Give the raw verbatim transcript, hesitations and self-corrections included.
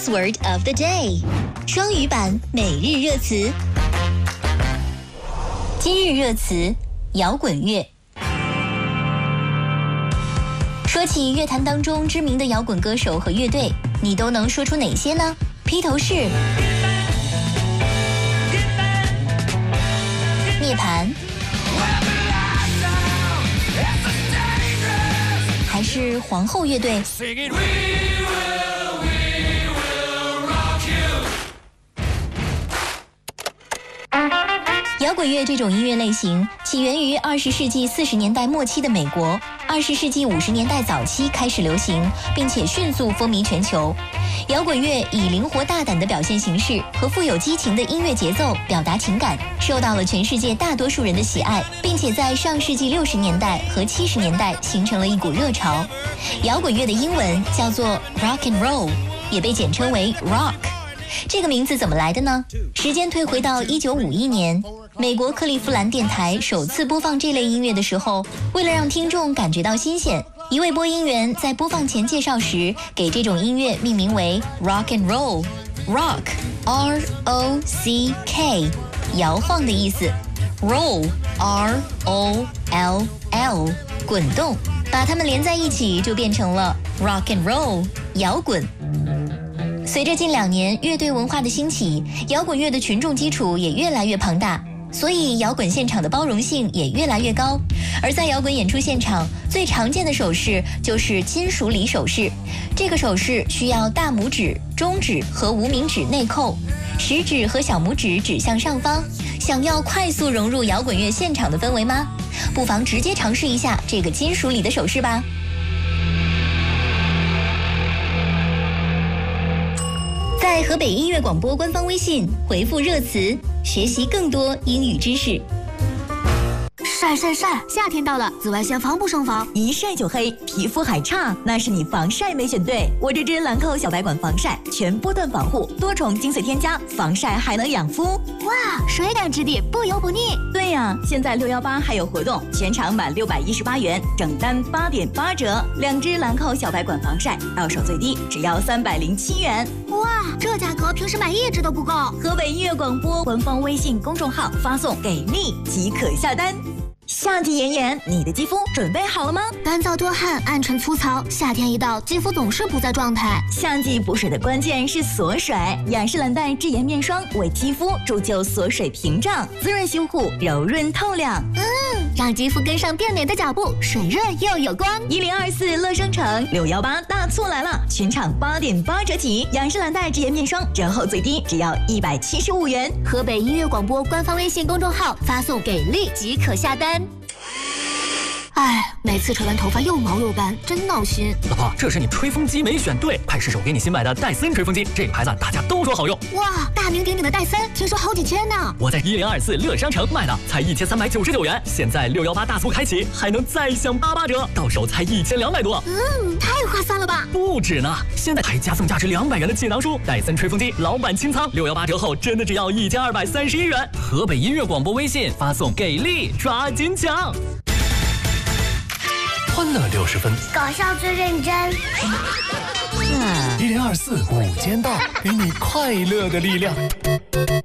Buzzword of the day， 双语版每日热词。今日热词：摇滚乐。说起乐坛当中知名的摇滚歌手和乐队，你都能说出哪些呢？披头士、涅槃，还是皇后乐队？摇滚乐这种音乐类型起源于二十世纪四十年代末期的美国，二十世纪五十年代早期开始流行，并且迅速风靡全球。摇滚乐以灵活大胆的表现形式和富有激情的音乐节奏表达情感，受到了全世界大多数人的喜爱，并且在上世纪六十年代和七十年代形成了一股热潮。摇滚乐的英文叫做 rock and roll， 也被简称为 rock。这个名字怎么来的呢？时间推回到一九五一年，美国克利夫兰电台首次播放这类音乐的时候，为了让听众感觉到新鲜，一位播音员在播放前介绍时，给这种音乐命名为 rock and roll。rock R O C K 摇晃的意思， roll R O L L 滚动，把它们连在一起就变成了 rock and roll 摇滚。随着近两年乐队文化的兴起，摇滚乐的群众基础也越来越庞大，所以摇滚现场的包容性也越来越高。而在摇滚演出现场，最常见的手势就是金属礼手势。这个手势需要大拇指、中指和无名指内扣，食指和小拇指指向上方。想要快速融入摇滚乐现场的氛围吗？不妨直接尝试一下这个金属礼的手势吧。在河北音乐广播官方微信回复热词，学习更多英语知识。 晒晒晒！夏天到了，紫外线防不胜防， 一晒就黑，皮肤还差，那是你防晒没选对。我这支兰蔻小白管防晒，全波段保护，多重精粹添加，防晒还能养肤。 哇，水感质地，不油不腻。 对呀，现在六一八还有活动，全场满六百一十八元，整单八点八折。两支兰蔻小白管防晒，到手最低只要三百零七元。 哇，这价格平时买一支都不够。 河北音乐广播官方微信公众号发送“给力”即可下单。夏季炎炎，你的肌肤准备好了吗？ 干燥多汗、暗沉粗糙，夏天一到，肌肤总是不在状态。 夏季补水的关键是锁水，雅诗兰黛智妍面霜为肌肤铸就锁水屏障，滋润修护，柔润透亮。 嗯，让肌肤跟上变美的脚步，水润又有光。 一零二四乐商城六幺八大促来了，全场八点八折起，雅诗兰黛智妍面霜折后最低只要一百七十五元。 河北音乐广播官方微信公众号发送“给力”即可下单。哎，每次吹完头发又毛又干，真闹心。 老婆，这是你吹风机没选对，派试手给你新买的戴森吹风机，这个牌子大家都说好用。 哇，大名鼎鼎的戴森，听说好几千呢。 我在一零二四乐商城买的，才一千三百九十九元，现在六幺八大促开启，还能再享八八折，到手才一千两百多。 嗯，太划算了吧？ 不止呢，现在还加送价值两百元的锦囊书，戴森吹风机老板清仓，六幺八折后真的只要一千二百三十一元。河北音乐广播微信发送给力，抓紧抢。 欢乐六十分， 搞笑最认真。 一零二四午间到，给你快乐的力量。